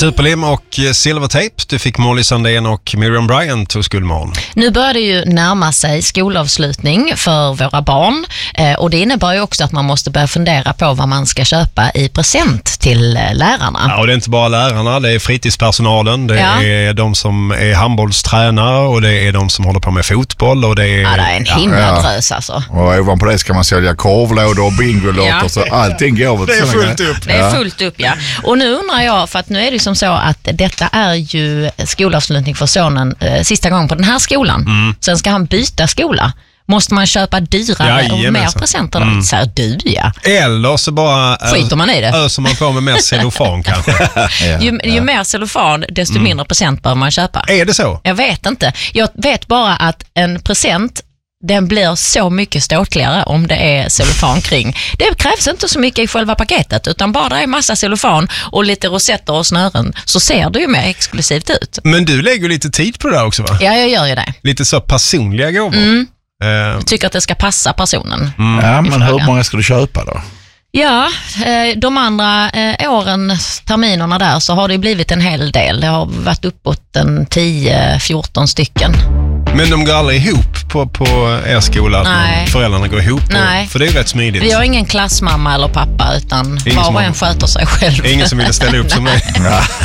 Superlim och Silvertape. Du fick Molly Sandén och Miriam Bryant hos Guldmorgon. Nu börjar det ju närma sig skolavslutning för våra barn. Och det innebär ju också att man måste börja fundera på vad man ska köpa i present till lärarna. Ja, och det är inte bara lärarna, det är fritidspersonalen, det är de som är handbollstränare och det är de som håller på med fotboll. Och det är, det är en himla drös alltså. Och ovanpå det ska man sälja korvlådor och bingolotter, så allting går. Det är fullt upp. Det är fullt upp, ja. Och nu undrar jag, för att nu är det som så att detta är ju skolavslutning för sonen sista gången på den här skolan. Sen ska han byta skola. Måste man köpa dyrare och mer presenter då? Så här, Eller så bara skiter man i det. Öser man på med mer cellofan kanske. Ju mer cellofan, desto mindre present bör man köpa. Är det så? Jag vet inte. Jag vet bara att en present, den blir så mycket ståtligare om det är cellofan kring. Det krävs inte så mycket i själva paketet, utan bara det är massa cellofan och lite rosetter och snören, så ser det ju mer exklusivt ut. Men du lägger lite tid på det där också, va? Ja, jag gör ju det. Lite så personliga gåvor. Jag tycker att det ska passa personen. Ja, men hur många ska du köpa då? Ja, de andra terminerna där, så har det blivit en hel del. Det har varit uppåt 10-14 stycken. Men de går aldrig ihop på er skola? Nej. Föräldrarna går ihop? Nej. För det är ju rätt smidigt. Vi har ingen klassmamma eller pappa, utan var och en sköter sig själv. Ingen som vill ställa upp som mig.